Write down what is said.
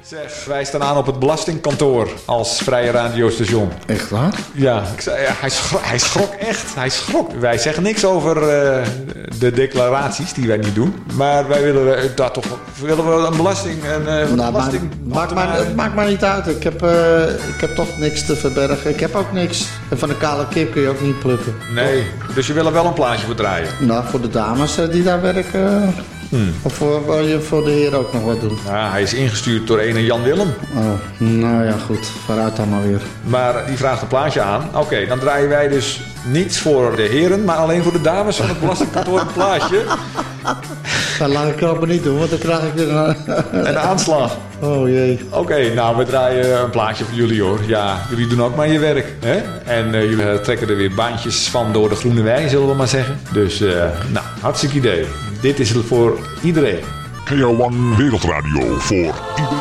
Zeg, wij staan aan op het belastingkantoor als vrije radiostation. Echt waar? Ja, ik zei, ja, hij schrok echt. Hij schrok. Wij zeggen niks over de declaraties die wij niet doen. Maar wij willen daar toch willen we een belasting. Maakt maar niet uit. Ik heb toch niks te verbergen. Ik heb ook niks. En van een kale kip kun je ook niet plukken. Nee, dus je wil er wel een plaatje voor draaien? Nou, voor de dames die daar werken. Of wil je voor de heer ook nog wat doen? Nou, hij is ingestuurd door ene Jan Willem. Oh, nou ja, goed. Vooruit dan maar weer. Maar die vraagt een plaatje aan. Oké, dan draaien wij dus niets voor de heren, maar alleen voor de dames van het belastingkantoor een plaatje. Dat laat ik het maar niet doen, want dan krijg ik weer een aanslag. Oh jee. Oké, nou, we draaien een plaatje voor jullie hoor. Ja, jullie doen ook maar je werk. Hè? En jullie trekken er weer baantjes van door de groene wei, zullen we maar zeggen. Dus, nou, hartstikke idee. Dit is het voor iedereen. KRON Wereldradio voor iedereen.